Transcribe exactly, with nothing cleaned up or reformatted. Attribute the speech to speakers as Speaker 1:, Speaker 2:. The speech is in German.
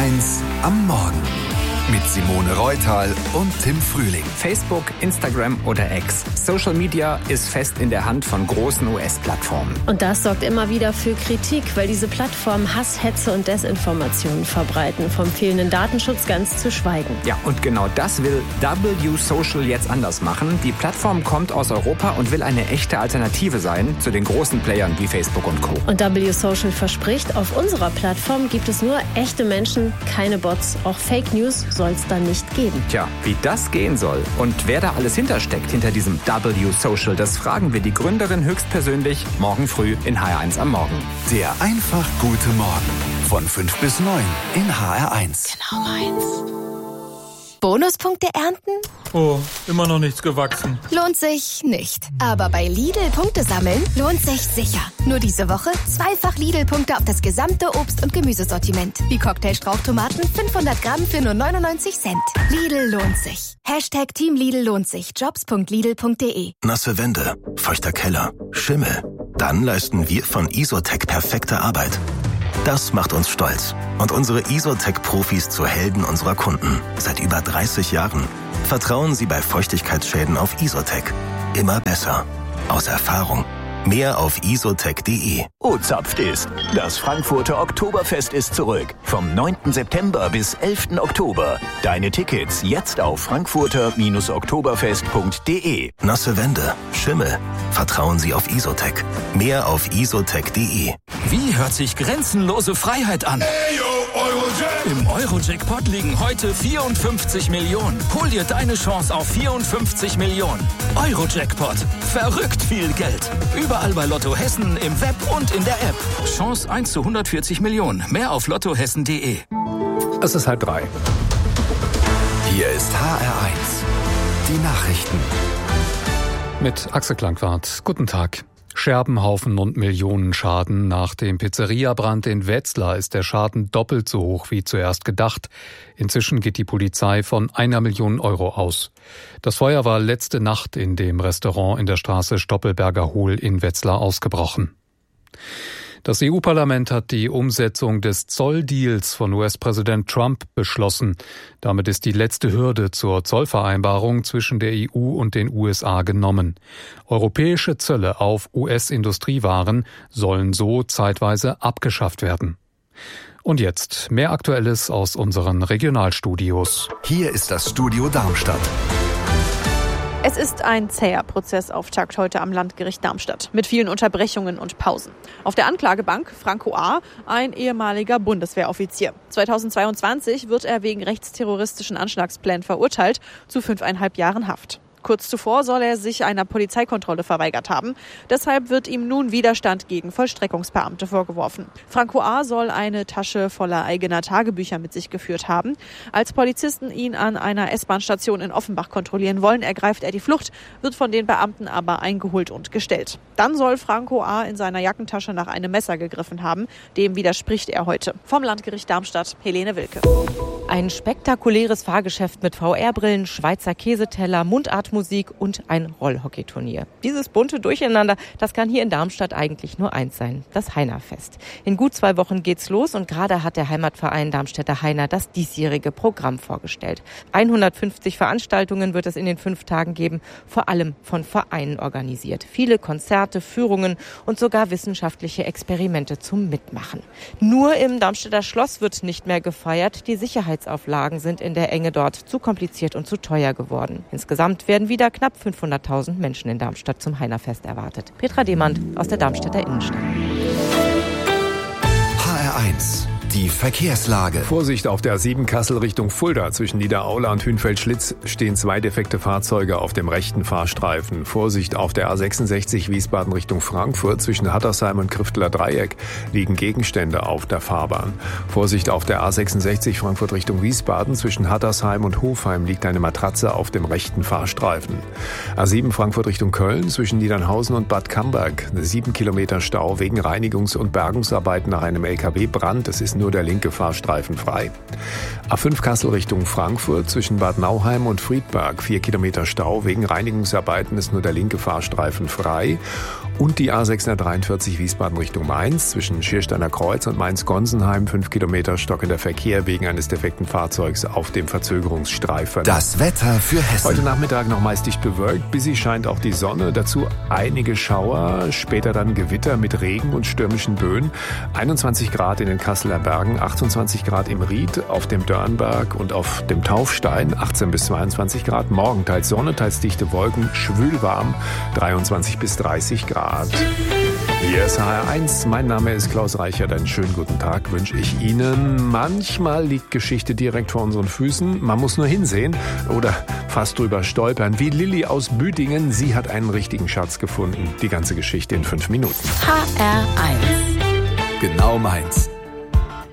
Speaker 1: eins am Morgen mit Simone Reutal und Tim Frühling.
Speaker 2: Facebook, Instagram oder X. Social Media ist fest in der Hand von großen U S-Plattformen.
Speaker 3: Und das sorgt immer wieder für Kritik, weil diese Plattformen Hass, Hetze und Desinformationen verbreiten, vom fehlenden Datenschutz ganz zu schweigen.
Speaker 2: Ja, und genau das will W Social jetzt anders machen. Die Plattform kommt aus Europa und will eine echte Alternative sein zu den großen Playern wie Facebook und Co.
Speaker 3: Und W Social verspricht, auf unserer Plattform gibt es nur echte Menschen, keine Bots. Auch Fake News soll es dann nicht geben.
Speaker 2: Tja, wie das gehen soll und wer da alles hintersteckt hinter diesem W Social, das fragen wir die Gründerin höchstpersönlich morgen früh in H R eins am Morgen.
Speaker 1: Der einfach gute Morgen von fünf bis neun in H R eins.
Speaker 3: Genau meins.
Speaker 4: Bonuspunkte ernten?
Speaker 5: Oh, immer noch nichts gewachsen.
Speaker 4: Lohnt sich nicht. Aber bei Lidl Punkte sammeln lohnt sich sicher. Nur diese Woche zweifach Lidl-Punkte auf das gesamte Obst- und Gemüsesortiment. Wie Cocktailstrauchtomaten fünfhundert Gramm für nur neunundneunzig Cent. Lidl lohnt sich. Hashtag Team Lidl lohnt sich. Jobs punkt lidl punkt de.
Speaker 6: Nasse Wände, feuchter Keller, Schimmel. Dann leisten wir von Isotec perfekte Arbeit. Das macht uns stolz und unsere Isotec-Profis zu Helden unserer Kunden. Seit über dreißig Jahren. Vertrauen Sie bei Feuchtigkeitsschäden auf Isotec. Immer besser. Aus Erfahrung. Mehr auf isotec punkt de.
Speaker 7: Oh, zapft ist. Das Frankfurter Oktoberfest ist zurück. Vom neunten September bis elften Oktober. Deine Tickets jetzt auf frankfurter oktoberfest punkt de.
Speaker 6: Nasse Wände, Schimmel. Vertrauen Sie auf Isotec. Mehr auf isotec punkt de.
Speaker 8: Wie hört sich grenzenlose Freiheit an? Im Euro-Jackpot liegen heute vierundfünfzig Millionen. Hol dir deine Chance auf vierundfünfzig Millionen. Euro-Jackpot. Verrückt viel Geld. Überall bei Lotto Hessen, im Web und in der App. Chance eins zu hundertvierzig Millionen. Mehr auf lottohessen punkt de.
Speaker 2: Es ist halb drei.
Speaker 1: Hier ist H R eins. Die Nachrichten.
Speaker 9: Mit Axel Klangwart. Guten Tag. Scherbenhaufen und Millionenschaden. Nach dem Pizzeria-Brand in Wetzlar ist der Schaden doppelt so hoch wie zuerst gedacht. Inzwischen geht die Polizei von einer Million Euro aus. Das Feuer war letzte Nacht in dem Restaurant in der Straße Stoppelberger Hohl in Wetzlar ausgebrochen. Das E U-Parlament hat die Umsetzung des Zolldeals von U S-Präsident Trump beschlossen. Damit ist die letzte Hürde zur Zollvereinbarung zwischen der E U und den U S A genommen. Europäische Zölle auf U S-Industriewaren sollen so zeitweise abgeschafft werden. Und jetzt mehr Aktuelles aus unseren Regionalstudios.
Speaker 1: Hier ist das Studio Darmstadt.
Speaker 10: Es ist ein zäher Prozessauftakt heute am Landgericht Darmstadt mit vielen Unterbrechungen und Pausen. Auf der Anklagebank Franco A., ein ehemaliger Bundeswehroffizier. zweitausendzweiundzwanzig wird er wegen rechtsterroristischen Anschlagsplänen verurteilt zu fünfeinhalb Jahren Haft. Kurz zuvor soll er sich einer Polizeikontrolle verweigert haben. Deshalb wird ihm nun Widerstand gegen Vollstreckungsbeamte vorgeworfen. Franco A. soll eine Tasche voller eigener Tagebücher mit sich geführt haben. Als Polizisten ihn an einer S-Bahn-Station in Offenbach kontrollieren wollen, ergreift er die Flucht, wird von den Beamten aber eingeholt und gestellt. Dann soll Franco A. in seiner Jackentasche nach einem Messer gegriffen haben. Dem widerspricht er heute. Vom Landgericht Darmstadt, Helene Wilke.
Speaker 11: Ein spektakuläres Fahrgeschäft mit V R-Brillen, Schweizer Käseteller, Mundartmusik und ein Rollhockeyturnier. Dieses bunte Durcheinander, das kann hier in Darmstadt eigentlich nur eins sein, das Heinerfest. In gut zwei Wochen geht's los und gerade hat der Heimatverein Darmstädter Heiner das diesjährige Programm vorgestellt. hundertfünfzig Veranstaltungen wird es in den fünf Tagen geben, vor allem von Vereinen organisiert. Viele Konzerte, Führungen und sogar wissenschaftliche Experimente zum Mitmachen. Nur im Darmstädter Schloss wird nicht mehr gefeiert. Die Sicherheitsauflagen sind in der Enge dort zu kompliziert und zu teuer geworden. Insgesamt werden wieder knapp fünfhunderttausend Menschen in Darmstadt zum Heinerfest erwartet. Petra Demand aus der Darmstädter Innenstadt.
Speaker 1: H R eins. Die Verkehrslage.
Speaker 12: Vorsicht auf der A sieben Kassel Richtung Fulda. Zwischen Niederaula und Hünfeld-Schlitz stehen zwei defekte Fahrzeuge auf dem rechten Fahrstreifen. Vorsicht auf der A sechsundsechzig Wiesbaden Richtung Frankfurt. Zwischen Hattersheim und Krifteler Dreieck liegen Gegenstände auf der Fahrbahn. Vorsicht auf der A sechsundsechzig Frankfurt Richtung Wiesbaden. Zwischen Hattersheim und Hofheim liegt eine Matratze auf dem rechten Fahrstreifen. A sieben Frankfurt Richtung Köln. Zwischen Niedernhausen und Bad Camberg. Sieben Kilometer Stau wegen Reinigungs- und Bergungsarbeiten nach einem L K W-Brand. Es ist nur nur der linke Fahrstreifen frei. A fünf Kassel Richtung Frankfurt zwischen Bad Nauheim und Friedberg. Vier Kilometer Stau. Wegen Reinigungsarbeiten ist nur der linke Fahrstreifen frei. Und die A sechshundertdreiundvierzig Wiesbaden Richtung Mainz zwischen Schiersteiner Kreuz und Mainz-Gonsenheim. Fünf Kilometer stockender Verkehr wegen eines defekten Fahrzeugs auf dem Verzögerungsstreifen.
Speaker 1: Das Wetter für Hessen.
Speaker 12: Heute Nachmittag noch meist dicht bewölkt. Busy scheint auch die Sonne. Dazu einige Schauer. Später dann Gewitter mit Regen und stürmischen Böen. einundzwanzig Grad in den Kasseler Bergen. achtundzwanzig Grad im Ried, auf dem Dörnberg und auf dem Taufstein. achtzehn bis zweiundzwanzig Grad. Morgen teils Sonne, teils dichte Wolken. Schwül warm. dreiundzwanzig bis dreißig Grad. Hier ist H R eins, mein Name ist Klaus Reichert, einen schönen guten Tag wünsche ich Ihnen. Manchmal liegt Geschichte direkt vor unseren Füßen, man muss nur hinsehen oder fast drüber stolpern. Wie Lilly aus Büdingen, sie hat einen richtigen Schatz gefunden. Die ganze Geschichte in fünf Minuten.
Speaker 1: H R eins. Genau meins.